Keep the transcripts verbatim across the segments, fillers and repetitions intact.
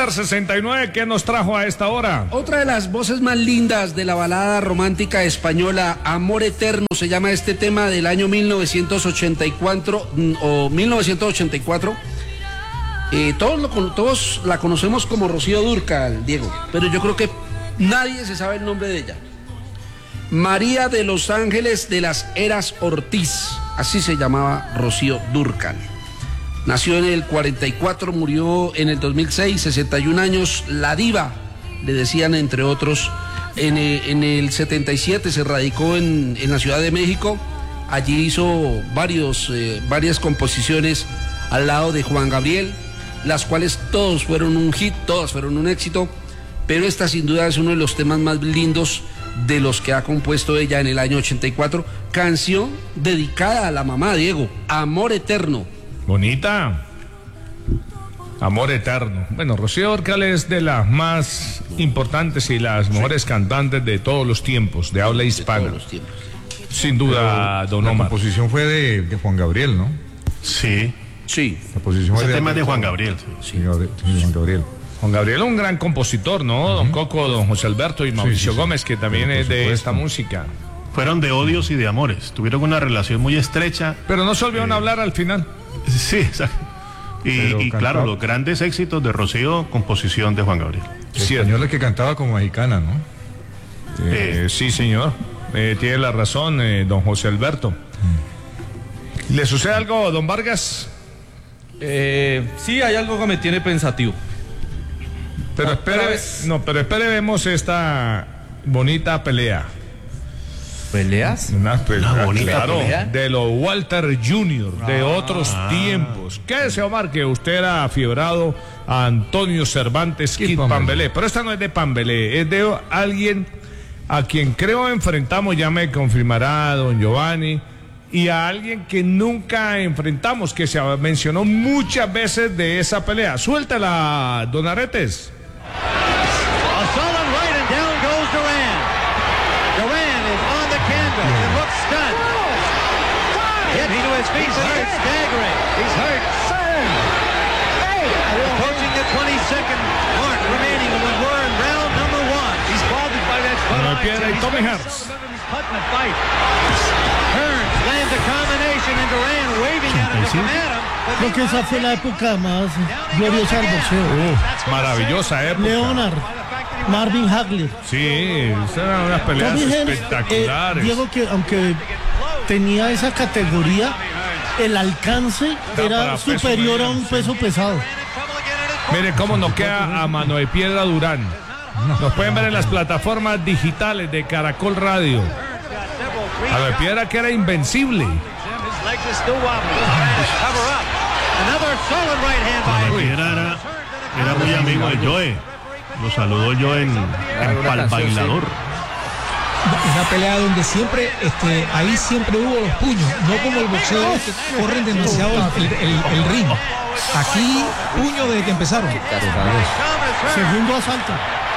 Inter sesenta y nueve, ¿qué nos trajo a esta hora? Otra de las voces más lindas de la balada romántica española, Amor Eterno, se llama este tema del año mil novecientos ochenta y cuatro o mil novecientos ochenta y cuatro. Eh, todos, lo, todos la conocemos como Rocío Dúrcal, Diego, pero yo creo que nadie se sabe el nombre de ella. María de los Ángeles de las Heras Ortiz, así se llamaba Rocío Dúrcal. Nació en el cuarenta y cuatro, murió en el dos mil seis, sesenta y un años, la diva, le decían entre otros. En, en el setenta y siete se radicó en, en la Ciudad de México, allí hizo varios, eh, varias composiciones al lado de Juan Gabriel, las cuales todos fueron un hit, todas fueron un éxito, pero esta sin duda es uno de los temas más lindos de los que ha compuesto ella en el año ochenta y cuatro, canción dedicada a la mamá, Diego, Amor Eterno. Bonita. Amor Eterno. Bueno, Rocío Dúrcal es de las más importantes y las mejores sí. cantantes de todos los tiempos, de habla hispana. De todos los tiempos. Sin duda, pero don Omar. La composición fue de, de Juan Gabriel, ¿no? Sí. Sí. La composición fue Ese de, tema es de Juan Gabriel. Sí, sí, Juan Gabriel. Juan Gabriel es un gran compositor, ¿no? Uh-huh. Don Coco, don José Alberto y Mauricio sí, sí, sí. Gómez, que también es de esta música. Fueron de odios y de amores. Tuvieron una relación muy estrecha. Pero no se volvieron eh... a hablar al final. Sí, exacto. Y, y claro, los grandes éxitos de Rocío, composición de Juan Gabriel. Sí, española que cantaba como mexicana, ¿no? Eh, eh, sí, señor. Eh, tiene la razón, eh, don José Alberto. Mm. ¿Le sucede algo, don Vargas? Eh, sí, hay algo que me tiene pensativo. Pero ah, espere, no, pero espere, vemos esta bonita pelea. ¿Peleas? Una pelea, Una bonita claro, pelea. de los Walter junior, de ah, otros ah. tiempos. Quédese, Omar, que usted era afiebrado a Antonio Cervantes Kid Pambelé. Pero esta no es de Pambelé, es de alguien a quien creo enfrentamos, ya me confirmará don Giovanni, y a alguien que nunca enfrentamos, que se mencionó muchas veces de esa pelea. Suéltala, don Aretes. He's hurt. Staggering. He's hurt. Hey. Approaching the twenty-second mark remaining when we're in round number one. He's bothered by that foot. No piedra y Tommy Hearns. Hearns lands a combination and Duran waving at him to come at him. Creo que esa fue la época más gloriosa del boxeo. Uh, maravillosa época. Leonard, Marvin Hagler. Sí, eran unas peleas espectaculares. Eh, Diego, que aunque tenía esa categoría, el alcance da era superior a un peso pesado. Mire cómo noquea a Mano de Piedra Durán. Nos pueden ver en las plataformas digitales de Caracol Radio. Mano de Piedra que era invencible. Mano de Piedra era, era muy amigo de Joe. Lo saludó Joe en, en Pal Bailador. Una pelea donde siempre, este, ahí siempre hubo los puños, no como el boxeo que corren demasiado el, el, el, el ring. Aquí, puños desde que empezaron. Segundo asalto.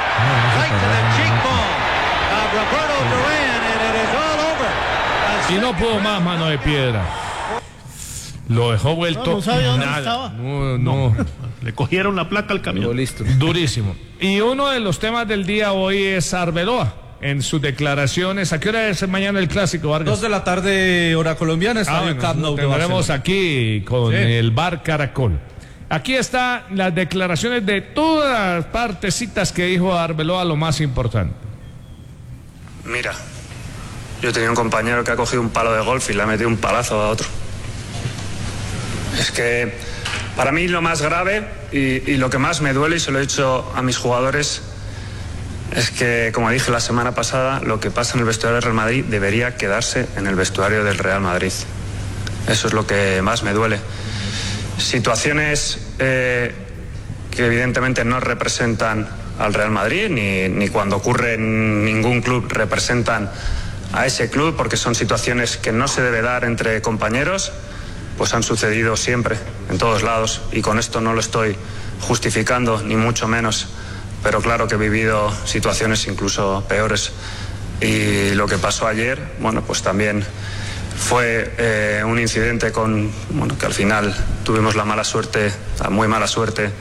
Y no pudo más Mano de Piedra. Lo dejó vuelto. No, no sabía dónde nada. estaba. No, no. Le cogieron la placa al camión. Listo. Durísimo. Y uno de los temas del día hoy es Arbeloa. En sus declaraciones, ¿a qué hora es mañana el clásico, Vargas? Dos de la tarde, hora colombiana, estadio ah, bueno, Camp Nou. Tendremos aquí con sí. el Bar Caracol. Aquí están las declaraciones de todas las partecitas que dijo Arbeloa, lo más importante. Mira, yo tenía un compañero que ha cogido un palo de golf y le ha metido un palazo a otro. Es que para mí lo más grave y, y lo que más me duele, y se lo he dicho a mis jugadores, es que, como dije la semana pasada, lo que pasa en el vestuario del Real Madrid debería quedarse en el vestuario del Real Madrid. Eso es lo que más me duele. Situaciones eh, que evidentemente no representan al Real Madrid, ni, ni cuando ocurre en ningún club representan a ese club, porque son situaciones que no se debe dar entre compañeros, pues han sucedido siempre, en todos lados, y con esto no lo estoy justificando, ni mucho menos. Pero claro que he vivido situaciones incluso peores. Y lo que pasó ayer, bueno, pues también fue eh, un incidente con, bueno, que al final tuvimos la mala suerte, la muy mala suerte,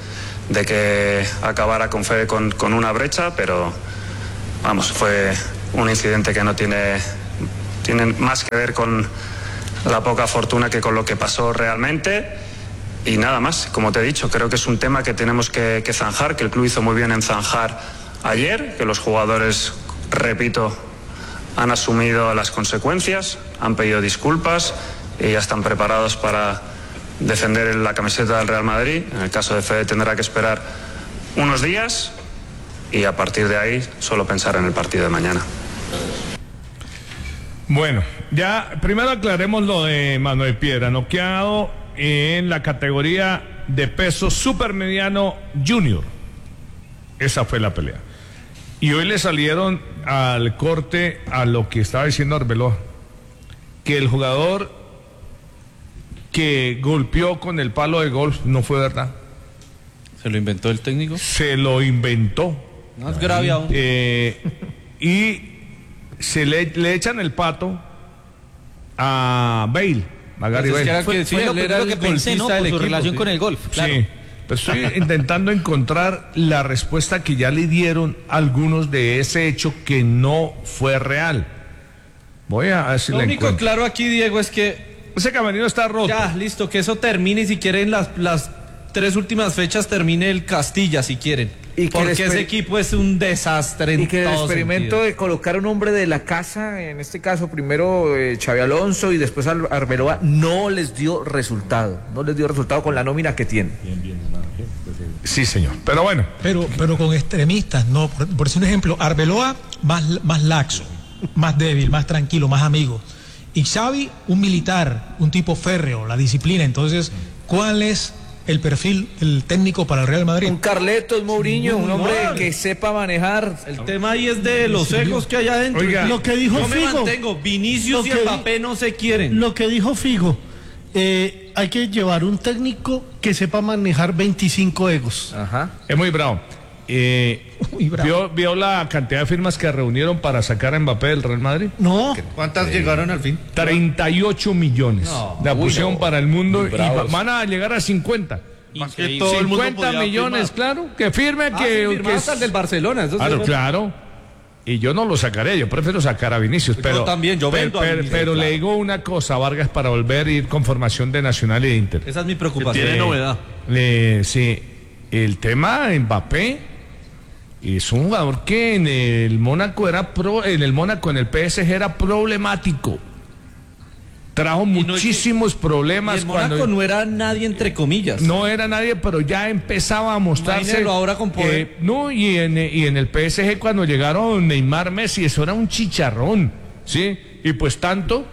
de que acabara con Fede con, con una brecha, pero vamos, fue un incidente que no tiene, tiene más que ver con la poca fortuna que con lo que pasó realmente. Y nada más, como te he dicho, creo que es un tema que tenemos que, que zanjar, que el club hizo muy bien en zanjar ayer, que los jugadores, repito, han asumido las consecuencias, han pedido disculpas y ya están preparados para defender la camiseta del Real Madrid. En el caso de Fede tendrá que esperar unos días y a partir de ahí solo pensar en el partido de mañana. Bueno, ya primero aclaremos lo de Manuel Piedra, noqueado en la categoría de peso supermediano junior. Esa fue la pelea. Y hoy le salieron al corte a lo que estaba diciendo Arbeloa, que el jugador que golpeó con el palo de golf no fue verdad. ¿Se lo inventó el técnico? Se lo inventó. Más grave aún. Eh, y se le, le echan el pato a Bale, a Gary Pues es que Bale. era Fue, que, sí, fue lo él era primero el que pensé, ¿no? golfista Por del su equipo, relación sí. con el golf. Claro. Sí, pero estoy intentando encontrar la respuesta que ya le dieron algunos de ese hecho que no fue real. Voy a ver si Lo la único encuentro. claro aquí, Diego, es que Ese camerino está roto. ya, listo, que eso termine y si quieren las, las tres últimas fechas termine el Castilla, si quieren. Y que Porque el exper- ese equipo es un desastre en Y que el todo experimento sentido. de colocar un hombre de la casa, en este caso primero eh, Xabi Alonso y después Ar- Arbeloa, no les dio resultado, no les dio resultado con la nómina que tienen. Sí, señor. Pero bueno. Pero, pero con extremistas, no. Por, por decir un ejemplo, Arbeloa más, más laxo, más débil, más tranquilo, más amigo. Y Xavi, un militar, un tipo férreo, la disciplina. Entonces, ¿cuál es el perfil del técnico para el Real Madrid? Un Carletos Mourinho, un hombre No, que sepa manejar. El tema ahí es de los egos que hay adentro. Oiga, Lo que dijo Yo me Figo. mantengo, Vinicius Lo y que di- Mbappé no se quieren. Lo que dijo Figo, eh, hay que llevar un técnico que sepa manejar veinticinco egos. Ajá. Es muy bravo. Eh, Muy bravo. ¿vio, ¿Vio la cantidad de firmas que reunieron para sacar a Mbappé del Real Madrid? No, ¿Cuántas llegaron al fin? treinta y ocho millones. No, la uy, pusieron no. para el mundo Muy y bravos. va- van a llegar a cincuenta. Más que todo el mundo cincuenta podía millones, firmar. claro, que firme Ah, que, sí, que firmaba hasta el del Barcelona. Eso claro, sí, claro. Y yo no lo sacaré, yo prefiero sacar a Vinicius, Yo pero también, yo pero, vendo a pero- Vinicius, pero claro. le digo una cosa, Vargas, para volver a ir con formación de Nacional y de Inter. Esa es mi preocupación. Eh, eh, sí, el tema de Mbappé es un jugador que en el Mónaco era pro, en el Mónaco, en el P S G era problemático. Trajo no- muchísimos Y problemas el Mónaco cuando no era nadie entre comillas. no era nadie, pero ya empezaba a mostrarse. Imagínelo ahora con poder. eh, no, y en, y en el P S G cuando llegaron Neymar, Messi, eso era un chicharrón, ¿sí? Y pues tanto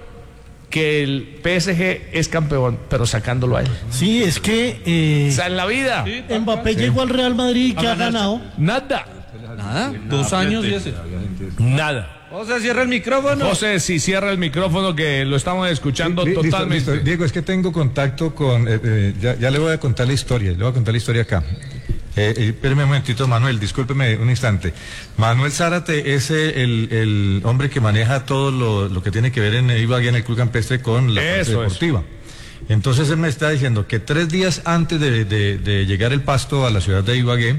que el P S G es campeón, pero sacándolo a él. sí, es que eh, O sea, en la vida, Mbappé llegó al Real Madrid y que ha ganado. nada, Nada, dos años y ese. nada. O sea, cierra el micrófono. José, si cierra el micrófono que lo estamos escuchando Li- listo, totalmente. listo. Diego, es que tengo contacto con... eh, eh, ya, ya le voy a contar la historia, le voy a contar la historia acá. Eh, eh, espéreme un momentito, Manuel, discúlpeme un instante. Manuel Zárate es eh, el, el hombre que maneja todo lo, lo que tiene que ver en Ibagué, en el Club Campestre, con la parte Eso es. deportiva. Entonces él me está diciendo que tres días antes de, de- de llegar el Pasto a la ciudad de Ibagué,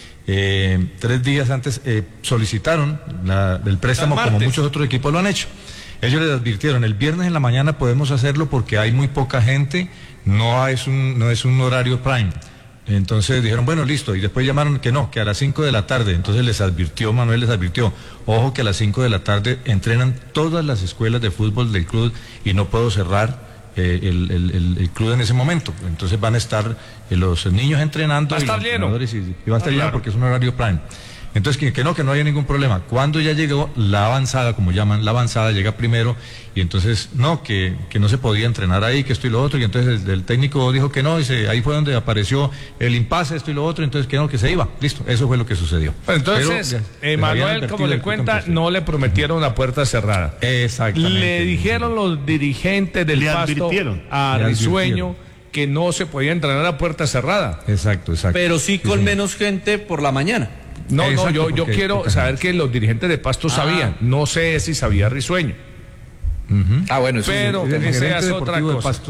eh, tres días antes eh, solicitaron la- el préstamo, El como martes. muchos otros equipos lo han hecho. Ellos les advirtieron, el viernes en la mañana podemos hacerlo porque hay muy poca gente, no es un, no es un horario prime. Entonces dijeron, bueno, listo, y después llamaron que no, que a las cinco de la tarde. Entonces les advirtió, Manuel les advirtió, ojo que a las cinco de la tarde entrenan todas las escuelas de fútbol del club y no puedo cerrar eh, el, el- el- el club en ese momento. Entonces van a estar eh, los niños entrenando Va a estar y, los lleno. entrenadores y, y va a estar Ah, lleno claro. porque es un horario prime. Entonces, que, que no, que no haya ningún problema. Cuando ya llegó la avanzada, como llaman, la avanzada llega primero, y entonces, no, que, que no se podía entrenar ahí, que esto y lo otro, y entonces el, el técnico dijo que no, y se- ahí fue donde apareció el impasse, esto y lo otro, entonces que no, que se iba. Listo, eso fue lo que sucedió. Entonces, Pero, ya, eh, les Manuel, habían como advertido le el Club cuenta, Campestre. no le prometieron una puerta cerrada. Exactamente. Le dijeron los dirigentes del Le Pasto advirtieron. a Le Risueño advirtieron. que no se podía entrenar a puerta cerrada. Exacto, exacto. Pero sí con señor. menos gente por la mañana. No, no, Exacto, yo, yo porque- quiero porque- saber que los dirigentes de Pasto Ah. sabían. No sé si sabía Risueño. Ujú. Ah, bueno, eso Pero El esa gerente es otra deportivo de cosa. Pasto,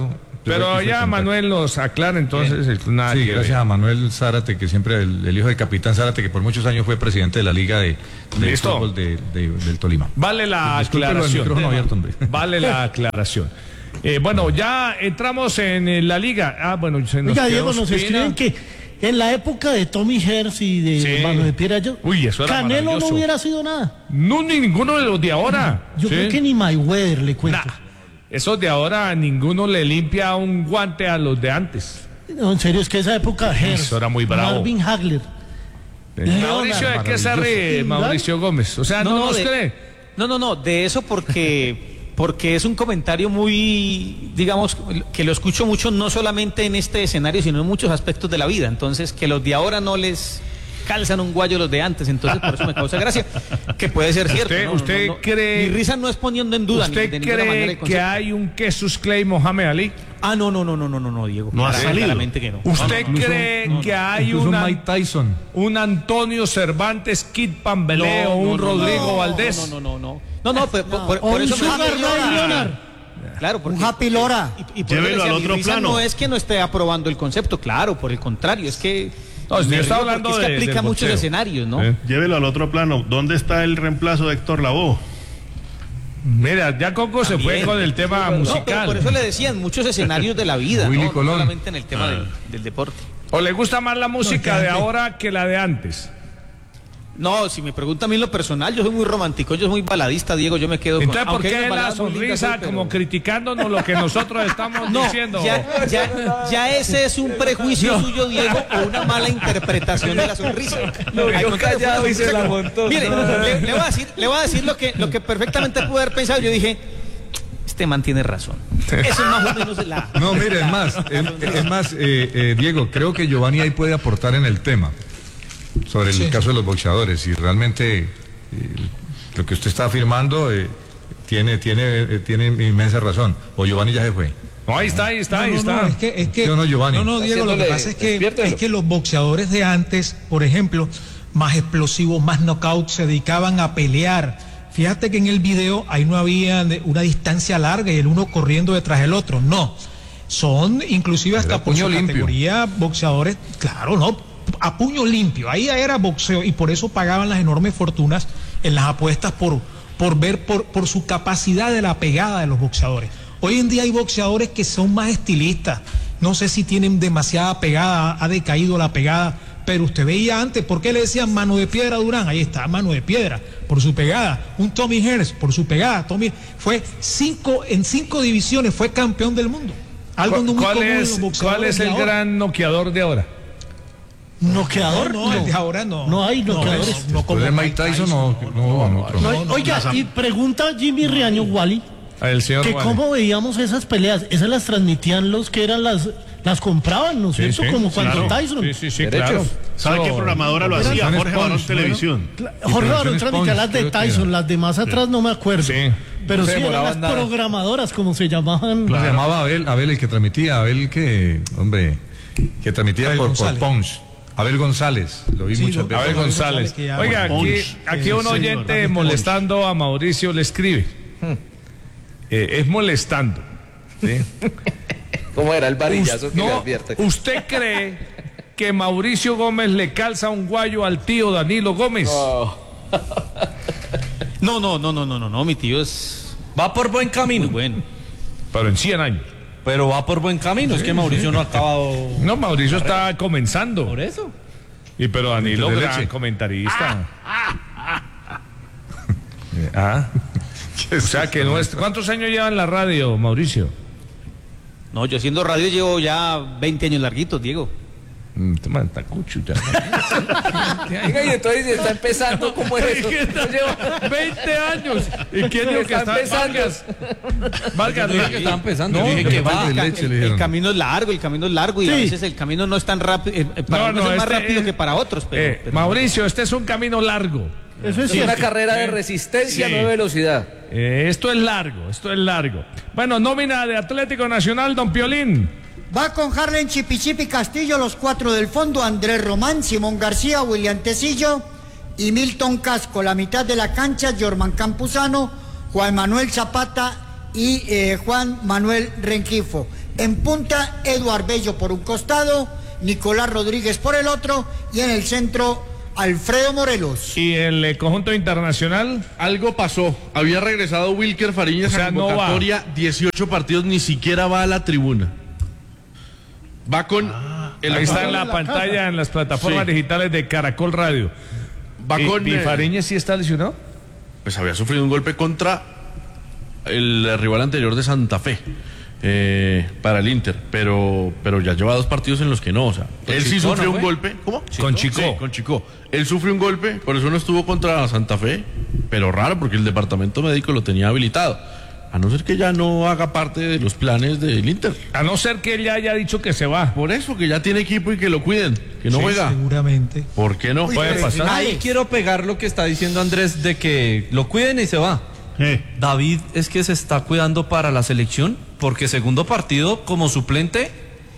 Pero ya Manuel nos aclara entonces el nada. Sí, gracias a Manuel Zárate, que siempre el, el hijo del capitán Zárate, que por muchos años fue presidente de la Liga de, de fútbol de, de, del Tolima. Vale la aclaración. Abierto, vale la aclaración. Eh, bueno, ya entramos en eh, la Liga. Ah, bueno, se nos Oiga, quedó Diego, nos Espina. escriben que en la época de Tommy Herz y de Sí. Mano de Piedra, yo, Uy, eso era Canelo no maravilloso. hubiera sido nada. No, ni ninguno de los de ahora. Yo Sí. creo que ni Mayweather le cuento. Nah, esos de ahora ninguno le limpia un guante a los de antes. No, en serio, es que esa época Herz, Eso era muy bravo. Marvin Hagler. Mauricio, ¿de qué se ríe Mauricio Gómez? O sea, no, No, nos de- cree. No, no, no, de eso porque, porque es un comentario muy, digamos, que lo escucho mucho no solamente en este escenario, sino en muchos aspectos de la vida. Entonces, que los de ahora no les calzan un guayo los de antes, entonces por eso me causa gracia, que puede ser cierto. ¿Usted, ¿no? usted No, no, cree... Mi risa no es poniendo en duda. ¿Usted ni de ninguna manera cree el que concepto. hay un Jesus Clay Mohamed Ali? Ah, no, no, no, no, no, no, no, Diego. No ha Claramente, salido. claramente que no. ¿Usted No, no, no. cree No, no, que no. hay Incluso una, Mike Tyson. un Antonio Cervantes Kid Pambelé No, o un no, no, Rodrigo no, Valdés? No, no, no, no. No, no, por, por- por- O por un eso me Sugar Ray Leonard. Claro, porque, Un Happy Lora. Y, y por eso Llévelo decía, al mi otro risa plano. no es que no esté aprobando el concepto, claro, por el contrario, es que No, si me está río hablando porque es que de- aplica del a muchos boxeo. escenarios, ¿no? ¿Eh? Llévelo al otro plano. ¿Dónde está el reemplazo de Héctor Lavoe? Mira, ya Coco se fue También. con el tema No, pero musical. por eso le decían muchos escenarios de la vida, Willy ¿no? No Colón. solamente en el tema del, del deporte. ¿O le gusta más la música de ahora que la de antes? No, si me pregunta a mí en lo personal, yo soy muy romántico, yo soy muy baladista, Diego, yo me quedo Entonces, con... ¿por aunque hay qué unas la baladas muy lindas sonrisa hoy, pero- como criticándonos lo que nosotros estamos No, diciendo? ya, ya, ya ese es un prejuicio suyo, Diego, o una mala interpretación de la sonrisa. Lo Al vio contrario, callado fue y una se la sonrisa. montó. Mire, No. le, le voy a decir, le voy a decir lo que, lo que perfectamente pude haber pensado. Yo dije, este man tiene razón. Eso es más o menos la... No, mire, es más, es, es más, eh, eh, Diego, creo que Giovanni ahí puede aportar en el tema sobre el Sí. caso de los boxeadores y realmente eh, lo que usted está afirmando eh, tiene, tiene, eh, tiene inmensa razón. O Giovanni ya se fue. No, ahí está, ahí está, ahí No, no, está. no, es que, es que, ¿Sí o no, Giovanni? no, no, Diego, lo que Haciéndole- pasa es que, despiértelo. es que los boxeadores de antes, por ejemplo, más explosivos, más knockouts, se dedicaban a pelear. Fíjate que en el video ahí no había de- una distancia larga y el uno corriendo detrás del otro. No. Son inclusive hasta Era por puño su limpio. categoría boxeadores, claro, no, a puño limpio. Ahí era boxeo y por eso pagaban las enormes fortunas en las apuestas por, por ver por, por su capacidad de la pegada de los boxeadores. Hoy en día hay boxeadores que son más estilistas. No sé si tienen demasiada pegada, ha decaído la pegada, pero usted veía antes, ¿por qué le decían mano de piedra a Durán? Ahí está, mano de piedra, por su pegada. Un Tommy Hearns, por su pegada. Tommy fue cinco, en cinco divisiones, fue campeón del mundo. Algo no muy ¿Cuál común en es, los ¿Cuál boxeadores es de el ahora. gran noqueador de ahora? ¿Noqueador? No, no, el de ahora no. No hay No, noqueadores. es- no como ¿Después de Mike Tyson o no, no, otro? No hay- no, oiga, las- y pregunta Jimmy Riaño Wally, El señor que Juan. cómo veíamos esas peleas. Esas las transmitían los que eran las... Las compraban, ¿no es Sí, cierto? sí, Como cuando claro. Tyson. Sí, sí, sí, Derechos. claro. ¿Sabe qué Eso- programadora lo Eran hacía? Sponge, Jorge Barón ¿no era? Televisión. Jorge Barón Producciones transmitía Pons, las de creo que Tyson, era. las de más atrás no me acuerdo. Sí. Pero No sí se eran demoraban las nada. programadoras, como se llamaban. Se llamaba Abel, Abel el que transmitía, Abel que, hombre, que transmitía Abel por, por González. Pons. Abel González, lo vi Sí, muchas lo- veces. Abel Abel González. González, que ya- Oiga, aquí, Punch. aquí un Sí, oyente señor. molestando a Mauricio le escribe. Eh, es molestando. ¿sí? ¿Cómo era el varillazo Us- que le no, advierte? ¿Usted cree que Mauricio Gómez le calza un guayo al tío Danilo Gómez? No, no, no, no, no, no, no, mi tío es Va por buen muy camino. bueno. Pero en cien años. Pero va por buen camino. Es que Mauricio no ha acabado. No, Mauricio está comenzando. Por eso. Y pero Danilo, De gran leche. comentarista. Ah. O sea que no es. ¿Cuántos años lleva en la radio, Mauricio? No, yo haciendo radio llevo ya veinte años larguitos, Diego. Mm, te manda cucho, ya. Oiga, y entonces está empezando, ¿cómo es eso? ¿Qué está? veinte años. ¿Y quién dijo que Está está empezando. Vargas? Vargas, Yo dije que estaba empezando, No, yo dije lo que que va. pasa es El, ca- leche, el- le el dijeron. camino es largo, el camino es largo y a Sí. veces el camino no es tan rápido, eh, eh, para No, unos no, es más este, rápido eh, que para otros. Pero, Eh, pero- Mauricio, este es un camino largo. Eso es Es una cierto. carrera de resistencia, Sí. no de velocidad. Eh, esto es largo, esto es largo. Bueno, nómina de Atlético Nacional, don Piolín. Va con Harlen Chipichipi Castillo, los cuatro del fondo, Andrés Román, Simón García, William Tecillo y Milton Casco. La mitad de la cancha, Jorman Campuzano, Juan Manuel Zapata y eh, Juan Manuel Renquifo. En punta, Eduard Bello por un costado, Nicolás Rodríguez por el otro, y en el centro, Alfredo Morelos. ¿Y el eh, conjunto internacional? Algo pasó. Había regresado Wilker Fariñas O sea, a no convocatoria, dieciocho partidos, ni siquiera va a la tribuna. Va con... el Ahí está en la pantalla, en las plataformas Sí. digitales de Caracol Radio. Va ¿Y, con, y eh, Fariñas sí está lesionado? Pues había sufrido un golpe contra el rival anterior de Santa Fe. Eh, para el Inter, pero pero ya lleva dos partidos en los que no, o sea, ¿Con él sí Chico, sufrió no un fue? golpe. ¿Cómo? Con Chico. Sí, con Chico. Él sufrió un golpe, por eso no estuvo contra Santa Fe, pero raro porque el departamento médico lo tenía habilitado. A no ser que ya no haga parte de los planes del Inter. A no ser que él ya haya dicho que se va. Por eso, que ya tiene equipo y que lo cuiden, que no Sí, juega. Seguramente. ¿Por qué no? Uy, Puede pues, pasar. Ahí quiero pegar lo que está diciendo Andrés de que lo cuiden y se va. David es que se está cuidando para la selección porque segundo partido como suplente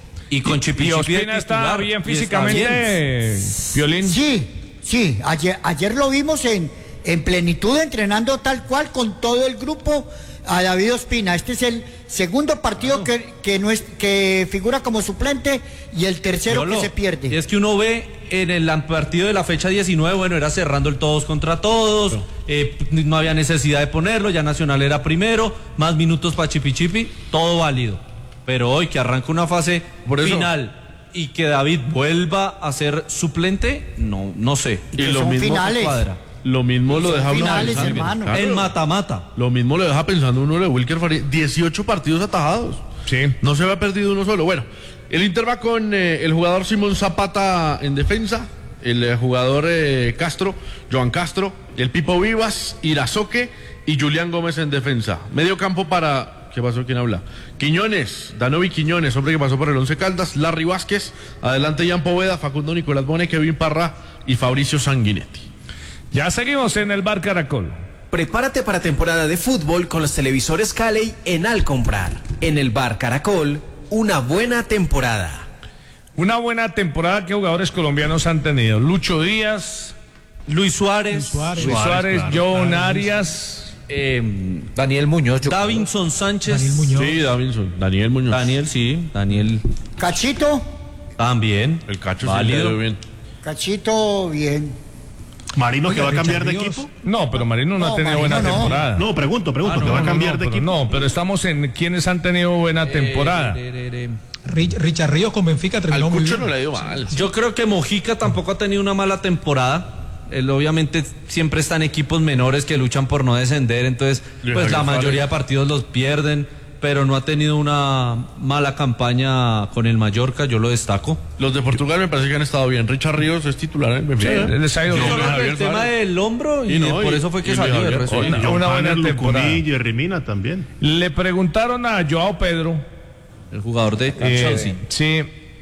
y con Chipi Y Chipi de Ospina está titular, bien y está físicamente, bien. Violín. Sí, sí, ayer, ayer lo vimos en, en plenitud, entrenando tal cual con todo el grupo a David Ospina. Este es el segundo partido que, que, no es, que figura como suplente y el tercero Yolo, que se pierde. Y es que uno ve en el partido de la fecha diecinueve, bueno, era cerrando el todos contra todos, eh, no había necesidad de ponerlo, ya Nacional era primero, más minutos para Chipi Chipi, todo válido. Pero hoy que arranca una fase Por eso- final y que David vuelva a ser suplente, no, no sé. Y lo mismo, cuadra. lo mismo lo Son deja uno finales, pensando. hermano. Claro. El mata-mata. Lo mismo lo deja pensando uno de Wilker Fariñas. dieciocho partidos atajados. Sí. No se había perdido uno solo. Bueno, el Inter va con eh, el jugador Simón Zapata en defensa, el eh, jugador eh, Castro, Joan Castro, el Pipo Vivas, Irazoque y Julián Gómez en defensa. Medio campo para... ¿Qué pasó? ¿Quién habla? Quiñones, Danovi Quiñones, hombre que pasó por el Once Caldas, Larry Vázquez, adelante Ian Poveda, Facundo Nicolás Bone, Kevin Parra y Fabricio Sanguinetti. Ya seguimos en el Bar Caracol. Prepárate para temporada de fútbol con los televisores Cali en Al Comprar. En el Bar Caracol, una buena temporada. Una buena temporada que jugadores colombianos han tenido. Lucho Díaz, Luis Suárez, Luis Suárez. Luis Suárez, claro, John claro. Arias. Eh, Daniel Muñoz. yo Davinson Sánchez. Daniel Muñoz. Sí, Davinson, Daniel Muñoz. Daniel, sí, Daniel Cachito, también. El Cacho sí Válido. le dio bien. Cachito, bien. Marino que Oiga, va a cambiar Richard de Ríos. equipo. No, pero Marino no, No, ha tenido Marino buena no. temporada. No, pregunto, pregunto, Ah, no, que va a no, cambiar no, de pero equipo. no, pero estamos en quienes han tenido buena temporada. Eh, eh, eh, eh. Rich- Richard Ríos con Benfica terminó Al muy Cucho bien. no le dio mal. Yo creo que Mojica tampoco ha tenido una mala temporada. Él obviamente siempre está en equipos menores que luchan por no descender, entonces Y pues la Javier mayoría de Suárez. partidos los pierden, pero no ha tenido una mala campaña con el Mallorca, yo lo destaco. Los de Portugal me parece que han estado bien. Richard Ríos es titular en Benfica. Sí, él les ha ido Sí, bien. Javier Solo el tema Suárez. del hombro y, Y no, por y- eso fue que y salió Javier- el resto. Oye, Una- John una buena Fanner, temporada. Lucumí y Jerry Mina también. Le preguntaron a Joao Pedro, El jugador de eh, Chelsea. sí,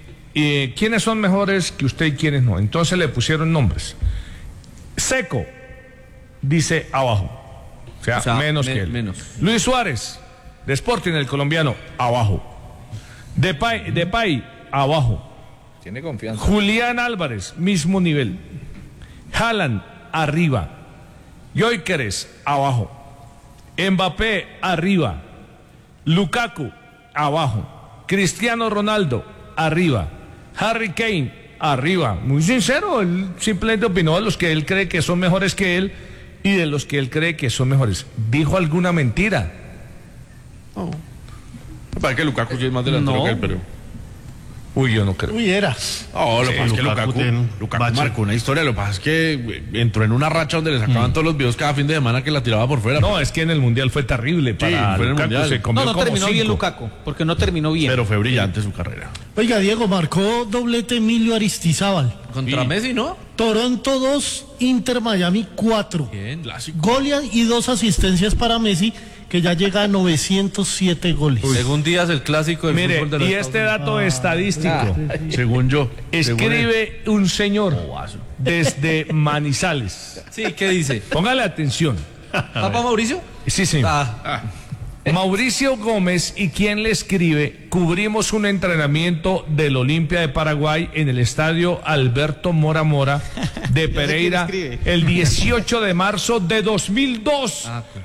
eh, quiénes son mejores que usted y quiénes no. Entonces le pusieron nombres. Seco, dice abajo. O sea, O sea, menos me- que él. menos. Luis Suárez, de Sporting, el colombiano, abajo. Depay, Depay, abajo. Tiene confianza. Julián Álvarez, mismo nivel. Haaland, arriba. Gyökeres, abajo. Mbappé, arriba. Lukaku, abajo. Cristiano Ronaldo, arriba. Harry Kane, arriba. Muy sincero, él simplemente opinó de los que él cree que son mejores que él y de los que él cree que son mejores. ¿Dijo alguna mentira? Me parece que Lukaku sí es más delantero No. que él, pero... Uy, yo no creo. Uy, era. No, lo que Sí, pasa es que Lukaku Lukaku, tiene- Lukaku bache. marcó una historia. Lo que pasa es que eh, entró en una racha donde le sacaban todos los videos cada fin de semana que la tiraba por fuera. No, es que en el Mundial fue terrible para fue en el Lukaku, Mundial. se comió No, no como terminó bien cinco. Lukaku, porque no terminó bien. Pero fue brillante su carrera. Oiga, Diego, marcó doblete Emilio Aristizábal. Contra Sí. Messi, ¿no? Toronto dos, Inter Miami cuatro. Bien. Goles y dos asistencias para Messi, que ya llega a novecientos siete goles. Según Díaz, el clásico del Mire, fútbol de los y Estados este Unidos. dato estadístico. Según yo. según él. Escribe un señor desde Manizales. Sí, ¿qué dice? Póngale atención. ¿Papa Mauricio? Sí, señor. Ah, Mauricio Gómez, y quien le escribe, cubrimos un entrenamiento del Olimpia de Paraguay en el estadio Alberto Mora Mora de Pereira el dieciocho de marzo de dos mil dos.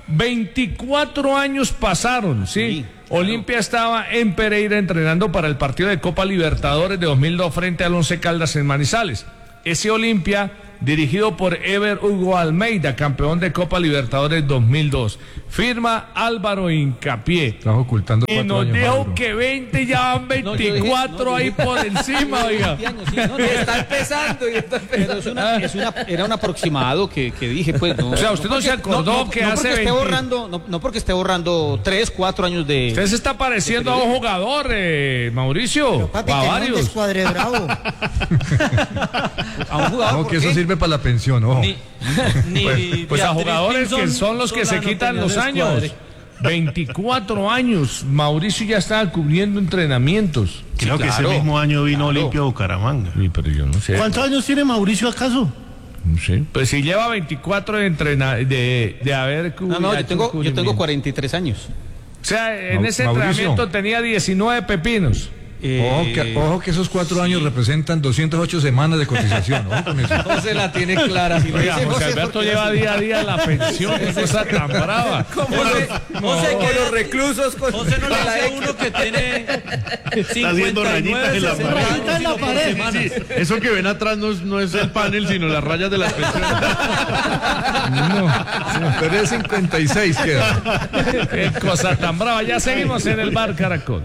veinticuatro años pasaron, ¿sí? sí claro. Olimpia estaba en Pereira entrenando para el partido de Copa Libertadores de dos mil dos frente al Once Caldas en Manizales. Ese Olimpia, dirigido por Ever Hugo Almeida, campeón de Copa Libertadores dos mil dos. Firma Álvaro Hincapié. Estás ocultando y nos años, dijo Mauro. que veinte, ya van veinticuatro no, no, ahí por encima, oiga. Sí, no, no, está empezando. Y está empezando. Es una, es una, era un aproximado que, que dije, pues. No, o sea, usted no, no porque, se acordó no, que no hace porque veinte... esté borrando, no, no porque esté borrando tres, cuatro años de... Usted se está pareciendo a un jugador, eh, Mauricio. Pero, papi, a varios. Un descuadre bravo. A un jugador. No, que eso sirve para la pensión, ojo. Ni, ni pues pues a jugadores que son los que se quitan los años. veinticuatro años. Mauricio ya estaba cubriendo entrenamientos. Creo sí, que claro, ese mismo año vino claro. Olimpia a Bucaramanga. Sí, pero yo no sé. ¿Cuántos años tiene Mauricio acaso? No sé. Pues si lleva veinticuatro de entrenar de, de haber cubierto. No, no, yo tengo, yo tengo cuarenta y tres años. O sea, en Ma ese Mauricio. entrenamiento tenía diecinueve pepinos. Eh... Ojo, que, ojo que esos cuatro sí. años representan doscientas ocho semanas de cotización. Ojo con eso. José la tiene clara. Si Oiga, José, José Alberto lleva día a día la pensión. Qué cosa tan brava. José, no, José que los reclusos. Con... José no le hace a uno que tiene cincuenta y nueve, en la pared. En la pared. Sí, sí. Eso que ven atrás no es, no es el panel, sino las rayas de las pensiones. No, sí, pero es cincuenta y seis queda. Qué cosa tan brava. Ya seguimos en el Bar Caracol.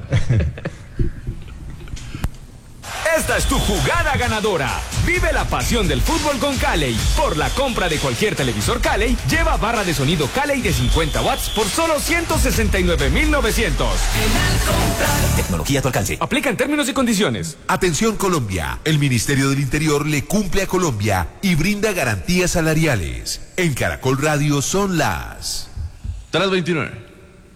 Esta es tu jugada ganadora. Vive la pasión del fútbol con Calley. Por la compra de cualquier televisor Calley, lleva barra de sonido Calley de cincuenta watts por solo ciento sesenta y nueve mil novecientos. Tecnología a tu alcance. Aplica en términos y condiciones. Atención Colombia. El Ministerio del Interior le cumple a Colombia y brinda garantías salariales. En Caracol Radio son las tres veintinueve.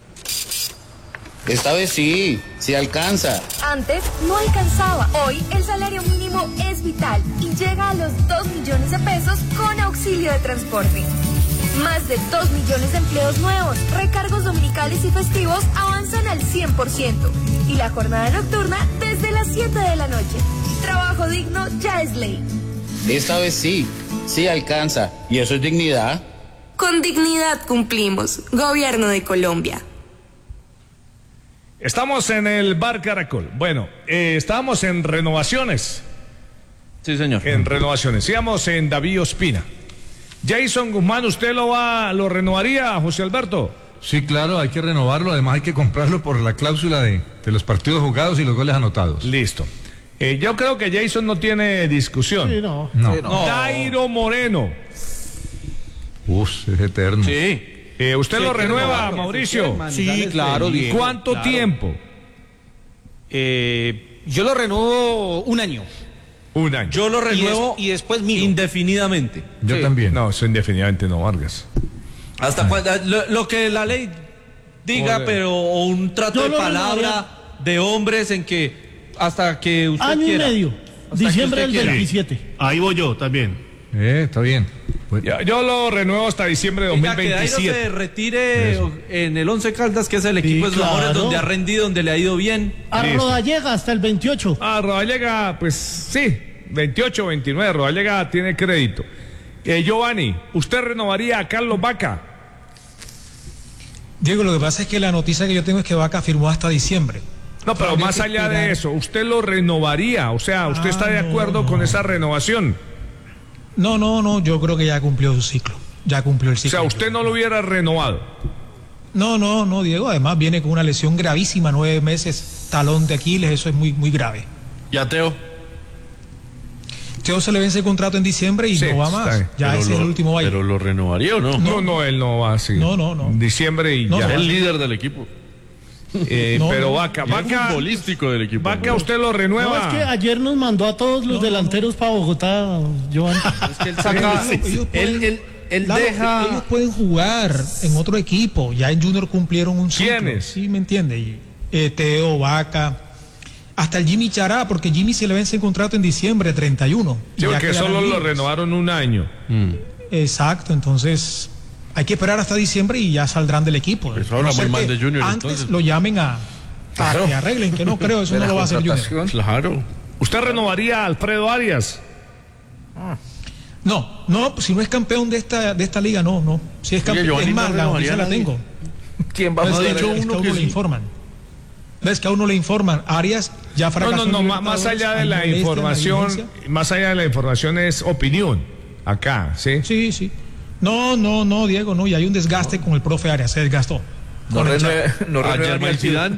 Esta vez sí, sí alcanza. Antes no alcanzaba. Hoy el salario mínimo es vital y llega a los dos millones de pesos con auxilio de transporte. Más de dos millones de empleos nuevos, recargos dominicales y festivos avanzan al cien por ciento. Y la jornada nocturna desde las siete de la noche. Trabajo digno ya es ley. Esta vez sí, sí alcanza. ¿Y eso es dignidad? Con dignidad cumplimos. Gobierno de Colombia. Estamos en el Bar Caracol. Bueno, eh, estábamos en renovaciones. Sí, señor. En renovaciones. Íbamos en David Ospina. Jason Guzmán, ¿usted lo va, lo renovaría, José Alberto? Sí, claro, hay que renovarlo. Además hay que comprarlo por la cláusula de, de los partidos jugados y los goles anotados. Listo. Eh, yo creo que Jason no tiene discusión. Sí, no. No. Sí, no. Dairo Moreno. Uf, es eterno. Sí. Eh, ¿Usted sí, lo renueva, Mauricio? Sí, claro. ¿Y cuánto claro. tiempo? Eh, yo lo renuevo un año. Un año. Yo lo renuevo y, des, y después miro. Indefinidamente. Yo sí. también. No, eso indefinidamente no, Vargas. Hasta cuando, lo, lo que la ley diga, Joder. pero o un trato yo de palabra de hombres en que hasta que usted año quiera. Año y medio. Diciembre del veintisiete. Ahí voy yo también. Eh, está bien. Pues, yo, yo lo renuevo hasta diciembre de dos mil veintisiete. Que Dairo se retire Eso. en el Once Caldas, que es el equipo sí, de claro. Eslabores, donde ha rendido, donde le ha ido bien. A Listo. Rodallega hasta el veintiocho. A Rodallega, pues sí, veintiocho, veintinueve. Rodallega tiene crédito. Eh, Giovanni, ¿usted renovaría a Carlos Vaca? Diego, lo que pasa es que la noticia que yo tengo es que Vaca firmó hasta diciembre. No, pero Todavía más allá esperar. de eso, ¿usted lo renovaría? O sea, ¿usted ah, está de acuerdo no, no. con esa renovación? No, no, no, yo creo que ya cumplió su ciclo. Ya cumplió el ciclo. O sea, usted no lo hubiera renovado. No, no, no, Diego. Además viene con una lesión gravísima, nueve meses, talón de Aquiles, eso es muy, muy grave. ¿Y a Teo? Teo se le vence el contrato en diciembre y sí, no va más. Ya ese es el último año. ¿Pero lo renovaría o no? No, no, él no va así. No, no, no. Diciembre y no, ya. Es el líder del equipo. Eh, no, pero no, Vaca, Vaca, futbolístico del equipo. Vaca, usted lo renueva. No, es que ayer nos mandó a todos los no, delanteros no. para Bogotá, Joan. Es que él saca, sí, sí. él, él, él claro, deja. Ellos pueden jugar en otro equipo. Ya en Junior cumplieron un ciclo. ¿Quiénes? Sí, me entiende. Eh, Teo, Vaca, hasta el Jimmy Chará, porque Jimmy se le vence el contrato en diciembre treinta y uno. Sí, porque solo lo renovaron un año. Mm. Exacto, entonces. Hay que esperar hasta diciembre y ya saldrán del equipo. Eso habla muy mal de Junior. Antes entonces. lo llamen a, claro. a que arreglen, que no creo, eso no lo va a hacer Junior. Claro. ¿Usted renovaría a Alfredo Arias? Ah. No, no, si no es campeón de esta, de esta liga, no, no. Si es campeón, Oye, es más, no la renovaría noticia la nadie. tengo. ¿Quién va a Es que, poder? es que a uno le sí. informan. ¿Ves que a uno le informan? Arias ya No, fracasó. no, en no, ma- más Libertadores, allá de al la noreste, en información, diligencia. más allá de la información es opinión, acá, ¿sí? Sí, sí. No, no, no, Diego, no, y hay un desgaste con el profe Arias, se desgastó. No Con el renueve- Chaco. no renueva Ayer ni al Zidane.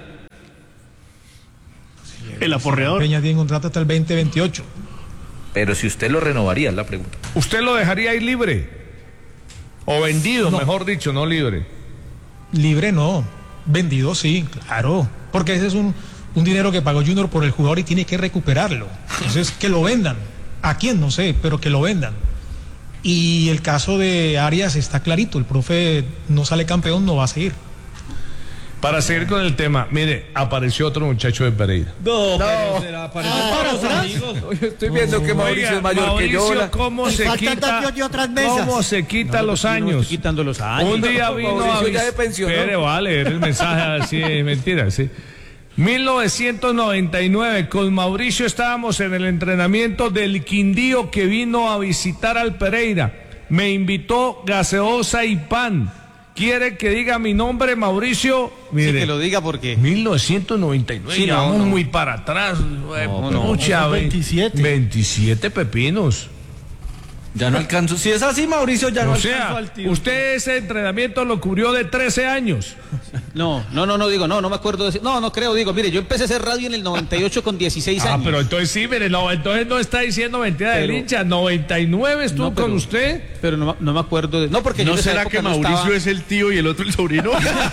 El aporreador. Peña tiene contrato hasta el veinte veintiocho. Pero si usted lo renovaría, es la pregunta. ¿Usted lo dejaría ir libre? O vendido, No. mejor dicho, no libre. Libre no, vendido sí, claro. Porque ese es un, un dinero que pagó Junior por el jugador y tiene que recuperarlo. Entonces, que lo vendan. ¿A quién? No sé, pero que lo vendan. Y el caso de Arias está clarito, el profe no sale campeón, no va a seguir. Para seguir con el tema, mire, apareció otro muchacho de Pereira. No, No. pero será para Ah, los amigos. Estoy viendo que Mauricio Oiga, es mayor Mauricio, que yo. la- ¿cómo Y se faltan quita, datos de otras mesas. cómo se quita No, los yo no años? estoy quitando los años. Un día vino Mauricio a ya vis- se pensionó. Espere, vale, era el mensaje así, es mentira, sí. mil novecientos noventa y nueve, con Mauricio estábamos en el entrenamiento del Quindío que vino a visitar al Pereira. Me invitó gaseosa y pan. ¿Quiere que diga mi nombre, Mauricio? Mire, Sí, que lo diga porque. mil novecientos noventa y nueve, Sí, no, vamos no. muy para atrás. eh, No, no, mucha, ve- veintisiete. veintisiete pepinos. Ya no alcanzo. Si es así, Mauricio, ya no O alcanzo sea, al tío. usted ese entrenamiento lo cubrió de trece años. No, no, no, no digo, no, no me acuerdo de decir. No, no creo, digo, mire, yo empecé a hacer radio en el noventa y ocho con dieciséis Ah, años. pero entonces sí, mire, no, entonces no está diciendo mentira del Pero- hincha. noventa y nueve estuvo No, pero- con usted. Pero no, no me acuerdo de. No, porque yo ¿No en esa será época que no Mauricio estaba- es el tío y el otro el sobrino?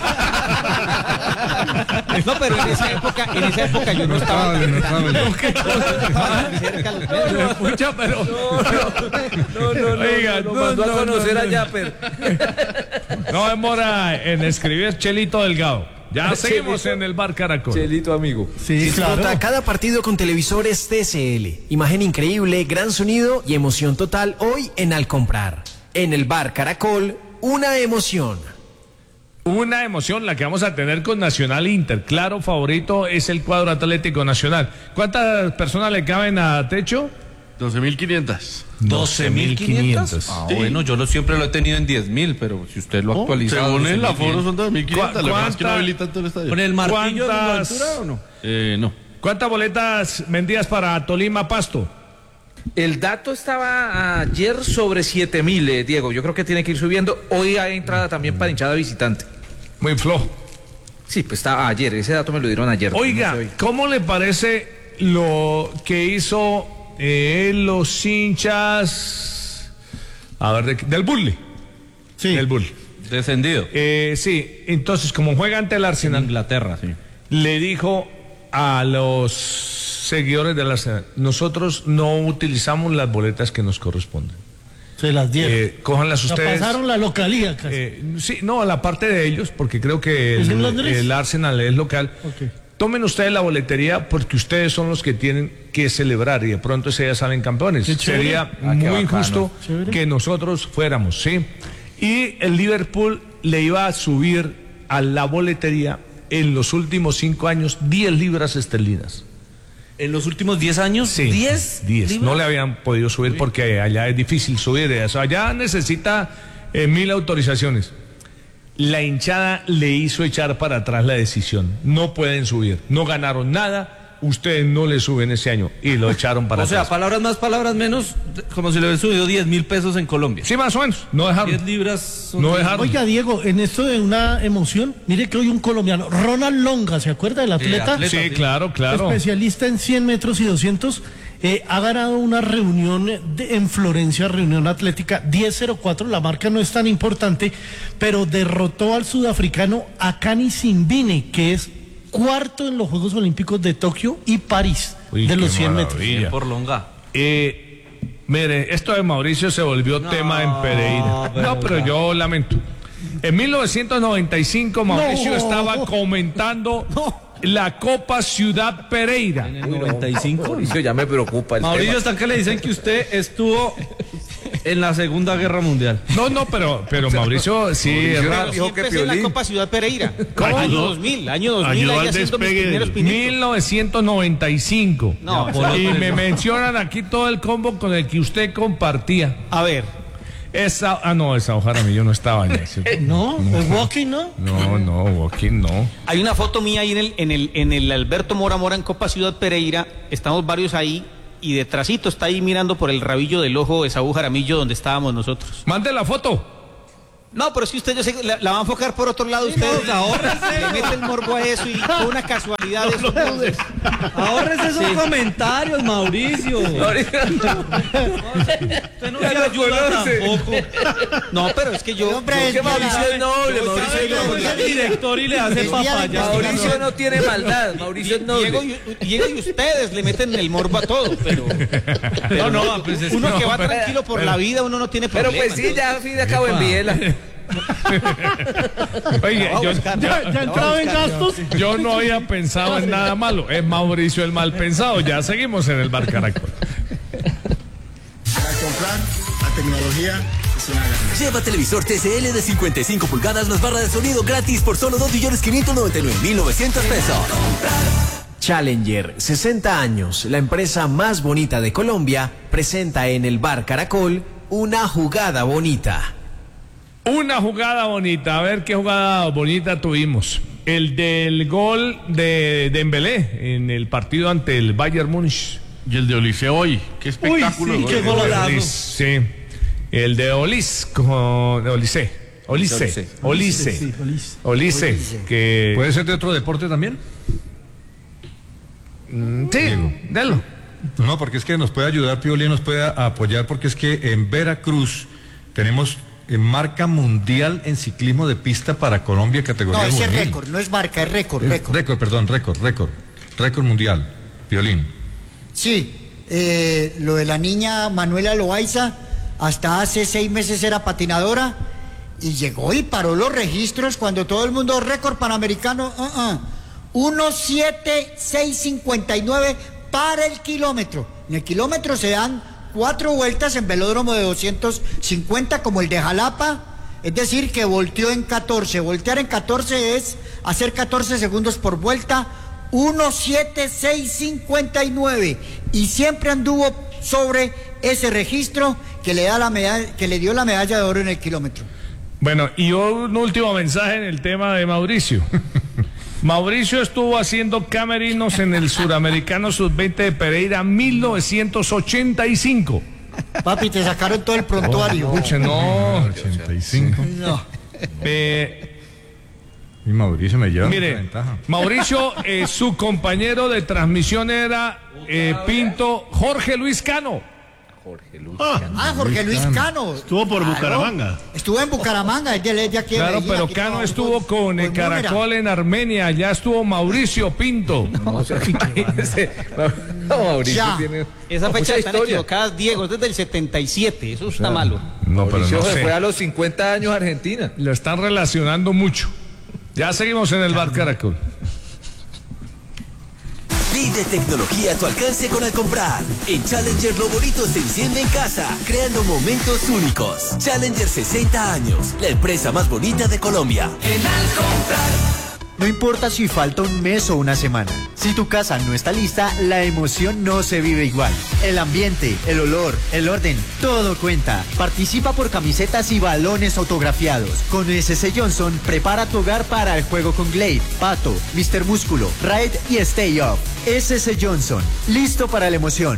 No, pero en esa época, en esa época yo no estaba. Escucha, pero. No, no, no, Oiga, no, no, mandó no, a conocer no, a no. Yapper. No demora en escribir Chelito Delgado. Ya seguimos en el bar Caracol. Chelito, amigo. Sí, Disfruta claro. cada partido con televisores T C L. Imagen increíble, gran sonido y emoción total hoy en Al Comprar. En el bar Caracol, una emoción. Una emoción la que vamos a tener con Nacional Inter. Claro, favorito es el cuadro Atlético Nacional. ¿Cuántas personas le caben a techo? doce mil quinientas. doce mil quinientos. Ah, Ah, bueno, yo lo, siempre lo he tenido en diez mil, pero si usted lo actualiza. Según el aforo son doce mil quinientas. ¿Cu- La verdad es que no cuánta- habilitan todo el estadio. ¿Con el martillo de la ¿Cuántas- altura o no? Eh, no. ¿Cuántas boletas vendidas para Tolima Pasto? El dato estaba ayer sobre siete mil, eh, Diego. Yo creo que tiene que ir subiendo. Hoy hay entrada también para hinchada visitante. Muy flojo. Sí, pues estaba ayer. Ese dato me lo dieron ayer. Oiga, No sé hoy. ¿cómo le parece lo que hizo eh, los hinchas? A ver, de- del Bully. Sí. Del Bully. Descendido. Eh, sí, entonces, como juega ante el En Arsenal, Inglaterra, sí. le dijo a los seguidores del Arsenal: nosotros no utilizamos las boletas que nos corresponden. Se las dieron. Eh, cójanlas La ustedes. pasaron la localía casi. Eh, sí, no, a la parte de ellos, porque creo que ¿Es en el, Londres? el Arsenal es local. Ok. Tomen ustedes la boletería porque ustedes son los que tienen que celebrar y de pronto ese día salen campeones. Qué chévere. Sería Ah, qué muy bacano. injusto Chévere. que nosotros fuéramos, ¿sí? Y el Liverpool le iba a subir a la boletería en los últimos cinco años diez libras esterlinas. En los últimos diez años, Sí, diez. diez. libras. No le habían podido subir porque allá es difícil subir. Eso allá necesita eh, mil autorizaciones. La hinchada le hizo echar para atrás la decisión. No pueden subir. No ganaron nada. Ustedes no le suben ese año. Y lo echaron para O sea, atrás. palabras más, palabras menos, como si le hubiera subido diez mil pesos en Colombia. Sí, más o menos. No dejaron. diez libras. son No diez. dejaron. Oiga, Diego, en esto de una emoción, mire que hoy un colombiano, Ronald Longa, ¿se acuerda del atleta? atleta, Sí, sí. claro, claro. Especialista en cien metros y doscientos, eh, ha ganado una reunión de- en Florencia, reunión atlética diez cero cuatro, la marca no es tan importante, pero derrotó al sudafricano Akani Simbine, que es cuarto en los Juegos Olímpicos de Tokio y París, Uy, de qué los cien metros. maravilla. Bien por Longa. Eh, mire, esto de Mauricio se volvió tema en Pereira. pero no, pero ya. yo lamento. En mil novecientos noventa y cinco Mauricio No. estaba comentando la Copa Ciudad Pereira. En el noventa y cinco. Mauricio ya me preocupa. El Mauricio, tema. están que le dicen que usted estuvo En la Segunda Guerra Mundial. No, no, pero, pero Mauricio sí es raro. Yo empecé en la Copa Ciudad Pereira. ¿Cómo? Año dos mil, año dos mil, ahí haciendo mis primeros pinitos. mil novecientos noventa y cinco. No, y por me eso. mencionan aquí todo el combo con el que usted compartía. A ver. Esa, ah, no, esa Jaramillo no estaba en eso. No, el walking no. No, no, walking no. Hay una foto mía ahí en el, en el, en el Alberto Mora Mora en Copa Ciudad Pereira. Estamos varios ahí. Y detrásito está ahí mirando por el rabillo del ojo Esaú Jaramillo donde estábamos nosotros. Mande la foto. No, pero es que usted yo sé que la, la va a enfocar por otro lado. Ustedes no, ahórrese. le meten el morbo a eso y por una casualidad de eso. Entonces, Ahórrese esos Sí. comentarios, Mauricio. Usted no me ayuda tampoco. no, pero es que yo. Hombre, yo- es que Mauricio yo- es noble, yo- Mauricio yo- es yo- noble. yo- El director y le hace El día de papaya. Mauricio no tiene maldad, Mauricio es noble. Diego y, Diego y ustedes le meten el morbo a todo, pero, pero No, no, pues es- uno no, que va pero- tranquilo por pero- la vida, uno no tiene Pero problema. pues sí, ya al fin de cabo envíela. Oye, yo, Ya, ya entraba en gastos. yo no había pensado en nada malo. Es Mauricio el mal pensado. Ya seguimos en el Bar Caracol. Para comprar la tecnología es una gana. Lleva televisor T C L de cincuenta y cinco pulgadas más barra de sonido gratis por solo dos millones quinientos noventa y nueve mil novecientos pesos. Challenger, sesenta años, la empresa más bonita de Colombia, presenta en el Bar Caracol una jugada bonita. Una jugada bonita. A ver qué jugada bonita tuvimos. El del gol de Dembélé en el partido ante el Bayern Múnich. Y el de Olise hoy. Qué espectáculo. Uy, sí, qué de gol. golazo. Olis, sí. El de Olis con Olise. Olise. Olise. Sí, Olise. Olise. Que ¿Puede ser de otro deporte también? Mm, sí, delo. No, porque es que nos puede ayudar, Pioli nos puede apoyar, porque es que en Veracruz tenemos eh, marca mundial en ciclismo de pista para Colombia, categoría No, ese es juvenil. récord, no es marca, es récord, Eh, récord. Récord, perdón, récord, récord. Récord mundial, Piolín. Sí, eh, lo de la niña Manuela Loaiza, hasta hace seis meses era patinadora y llegó y paró los registros cuando todo el mundo récord panamericano, uh -uh, uno siete seis cincuenta y nueve para el kilómetro. En el kilómetro se dan cuatro vueltas en velódromo de doscientos cincuenta como el de Jalapa, es decir que volteó en catorce. Voltear en catorce es hacer catorce segundos por vuelta, uno siete seis cincuenta y nueve, y siempre anduvo sobre ese registro que le da la medalla, que le dio la medalla de oro en el kilómetro. Bueno, y un último mensaje en el tema de Mauricio. Mauricio estuvo haciendo camerinos en el Suramericano sub veinte de Pereira mil novecientos ochenta y cinco. Papi, te sacaron todo el prontuario. Oh, escuche, no. ochenta y cinco. No. Eh, Y Mauricio me lleva mire, mucha ventaja. Mauricio, eh, su compañero de transmisión era eh, Pinto Jorge Luis Cano. Jorge Luis. Ah, Jorge Luis Cano. Estuvo por Claro. Bucaramanga. Estuvo en Bucaramanga, es de, es de aquí de Claro, Medellín, pero aquí Cano trabajó estuvo con- con el con Múnera. Caracol en Armenia, allá estuvo Mauricio Pinto. No, o sea, ese- no, Mauricio Ya. tiene Esa mucha fecha están historia. equivocadas, Diego, es desde el setenta y siete, eso está malo. No, pero Mauricio no se sé. fue a los cincuenta años a Argentina. Lo están relacionando mucho. Ya seguimos en el Bar Caracol. Vive tecnología a tu alcance con Al Comprar. En Challenger lo bonito se enciende en casa, creando momentos únicos. Challenger sesenta años, la empresa más bonita de Colombia. En Al Comprar. No importa si falta un mes o una semana. Si tu casa no está lista, la emoción no se vive igual. El ambiente, el olor, el orden, todo cuenta. Participa por camisetas y balones autografiados. Con S C Johnson, prepara tu hogar para el juego con Glade, Pato, mister Músculo, Raid y Stay Up. S C Johnson, listo para la emoción.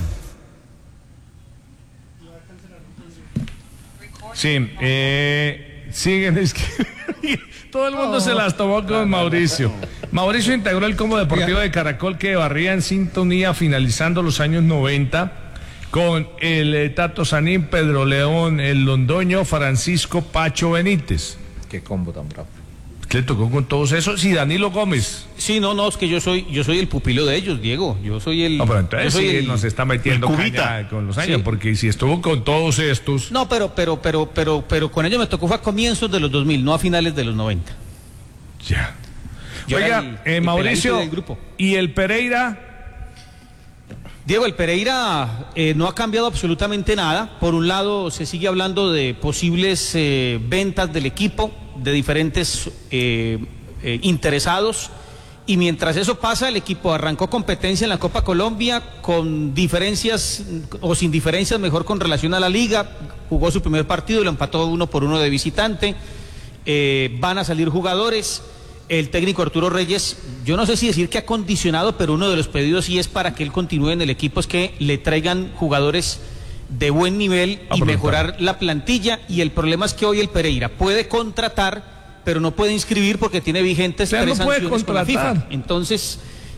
Sí, eh, siguen escribiendo. Todo el mundo se las tomó con Mauricio. Mauricio integró el combo deportivo de Caracol que barría en sintonía finalizando los años noventa con el eh, Tato Sanín, Pedro León, el Londoño, Francisco Pacho Benítez. Qué combo tan bravo. Le tocó con todos esos y Danilo Gómez. Sí, no, no, es que yo soy, yo soy el pupilo de ellos, Diego. Yo soy el. No, pero entonces yo soy sí el- nos está metiendo el cubita. caña con los años, Sí. porque si estuvo con todos estos. No, pero, pero, pero, pero, pero con ellos me tocó fue a comienzos de los dos mil, no a finales de los noventa. Ya. Yo era Oiga, el- eh, el Mauricio, peladito del grupo. ¿y el Pereira? Diego, el Pereira eh, no ha cambiado absolutamente nada. Por un lado, se sigue hablando de posibles eh, ventas del equipo, de diferentes eh, eh, interesados. Y mientras eso pasa, el equipo arrancó competencia en la Copa Colombia con diferencias, o sin diferencias, mejor con relación a la liga. Jugó su primer partido y lo empató uno por uno de visitante. Eh, van a salir jugadores. El técnico Arturo Reyes, yo no sé si decir que ha condicionado, pero uno de los pedidos sí es para que él continúe en el equipo, es que le traigan jugadores de buen nivel y mejorar la plantilla. Y el problema es que hoy el Pereira puede contratar, pero no puede inscribir porque tiene vigentes tres tres no puede sanciones con la contratar. FIFA. Entonces,